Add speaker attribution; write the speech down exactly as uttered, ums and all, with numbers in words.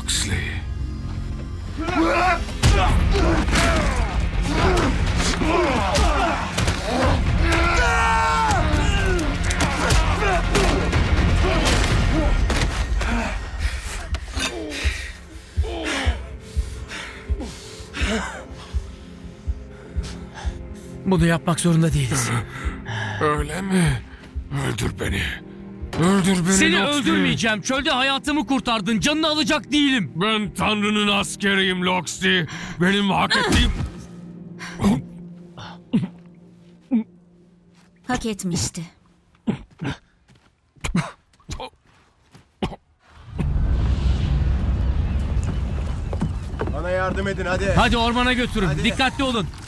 Speaker 1: Loxley.
Speaker 2: Bunu yapmak zorunda değiliz.
Speaker 1: Öyle mi? Öldür beni. Öldür beni
Speaker 2: Seni
Speaker 1: Loxley.
Speaker 2: öldürmeyeceğim. Çölde hayatımı kurtardın. Canını alacak değilim.
Speaker 1: Ben Tanrı'nın askeriyim Loxley. Benim hak ettiğim...
Speaker 3: Hak etmişti.
Speaker 4: Bana yardım edin hadi.
Speaker 2: Hadi ormana götürün.
Speaker 4: Hadi.
Speaker 2: Dikkatli olun.